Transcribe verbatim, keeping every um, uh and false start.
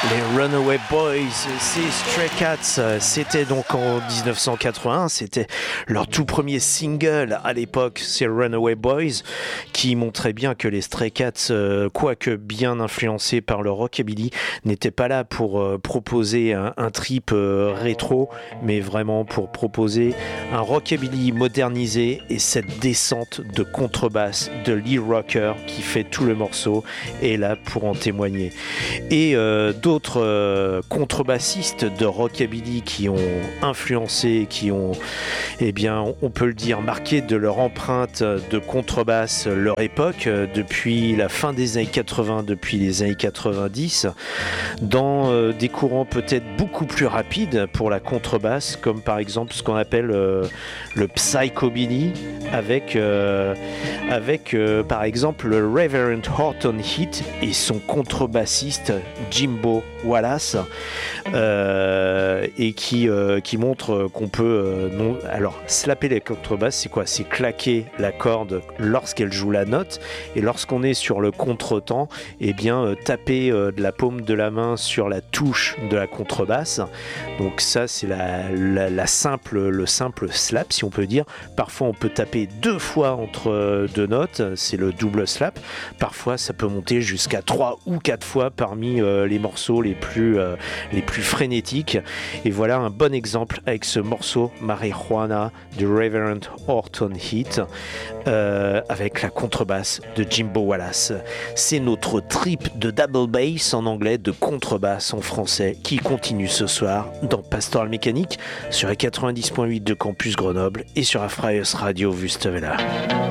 Les Runaway Boys, ces Stray Cats, c'était donc en dix-neuf cent quatre-vingt-un, c'était leur tout premier single à l'époque, c'est Runaway Boys, qui montrait bien que les Stray Cats, quoique bien influencés par le rockabilly, n'étaient pas là pour proposer un, un trip rétro, mais vraiment pour proposer un rockabilly modernisé et cette descente de contrebasse de Lee Rocker qui fait tout le morceau est là pour en témoigner. Et euh, d'autres euh, contrebassistes de rockabilly qui ont influencé, qui ont, eh bien, on peut le dire, marqué de leur empreinte de contrebasse leur époque, euh, depuis la fin des années quatre-vingts, depuis les années quatre-vingt-dix, dans euh, des courants peut-être beaucoup plus rapides pour la contrebasse, comme par exemple ce qu'on appelle euh, le psychobilly, avec, euh, avec euh, par exemple le Reverend Horton Heat et son contrebassiste Jimbo Wallace, euh, et qui, euh, qui montre qu'on peut euh, non, alors slapper les contrebasses, c'est quoi? C'est claquer la corde lorsqu'elle joue la note, et lorsqu'on est sur le contretemps, et eh bien euh, taper euh, de la paume de la main sur la touche de la contrebasse. Donc ça c'est la, la, la simple, le simple slap, si on peut dire. Parfois on peut taper deux fois entre deux notes, c'est le double slap. Parfois ça peut monter jusqu'à trois ou quatre fois parmi euh, les morceaux les plus, euh, les plus frénétiques. Et voilà un bon exemple avec ce morceau Marijuana de Reverend Horton Heat, euh, avec la contrebasse de Jimbo Wallace. C'est notre trip de double bass en anglais, de contrebasse en français, qui continue ce soir dans Pastoral Mécanique sur les quatre-vingt-dix point huit de Campus Grenoble et sur Afraïos Radio Wüstewelle.